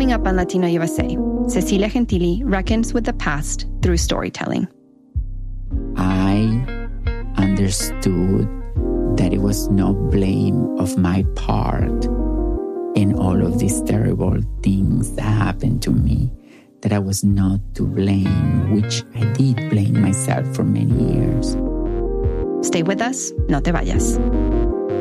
Coming up on Latino USA, Cecilia Gentili reckons with the past through storytelling. I understood that it was no blame of my part in all of these terrible things that happened to me, that I was not to blame, which I did blame myself for many years. Stay with us, no te vayas.